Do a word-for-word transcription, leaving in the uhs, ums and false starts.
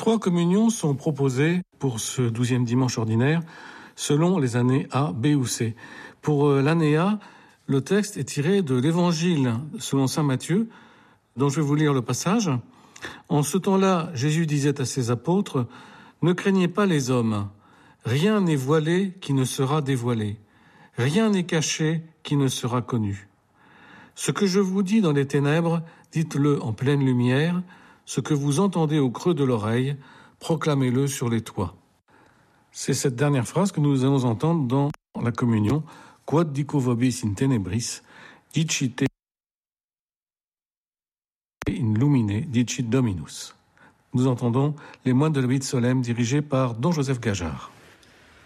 Trois communions sont proposées pour ce douzième dimanche ordinaire selon les années A, B ou C. Pour l'année A, le texte est tiré de l'Évangile selon saint Matthieu, dont je vais vous lire le passage. En ce temps-là, Jésus disait à ses apôtres, « Ne craignez pas les hommes, rien n'est voilé qui ne sera dévoilé, rien n'est caché qui ne sera connu. Ce que je vous dis dans les ténèbres, dites-le en pleine lumière, ce que vous entendez au creux de l'oreille, proclamez-le sur les toits. » C'est cette dernière phrase que nous allons entendre dans la communion. Quod dico vobis in tenebris, dicite in lumine, dicit Dominus. Nous entendons les moines de l'Obit Solem dirigés par don Joseph Gajard.